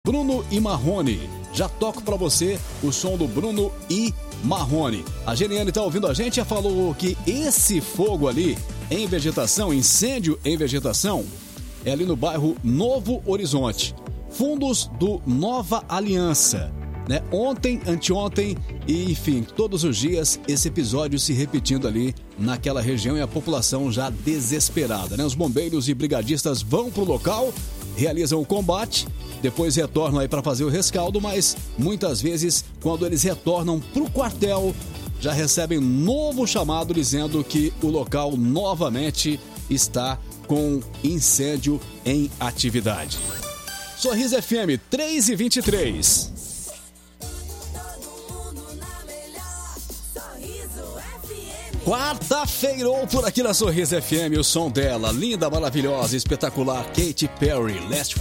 Bruno e Marrone. Já toco pra você o som do Bruno e Marrone. A Geniane tá ouvindo a gente e falou que esse fogo ali em vegetação, incêndio em vegetação, é ali no bairro Novo Horizonte. Fundos do Nova Aliança, né? Ontem, anteontem e enfim, todos os dias esse episódio se repetindo ali naquela região e a população já desesperada, né? Os bombeiros e brigadistas vão pro local, realizam o combate, depois retornam aí para fazer o rescaldo, mas muitas vezes quando eles retornam pro quartel, já recebem novo chamado dizendo que o local novamente está com incêndio em atividade. Sorriso FM 3h23. Quarta-feirou por aqui na Sorriso FM, o som dela, linda, maravilhosa, espetacular, Katy Perry, Last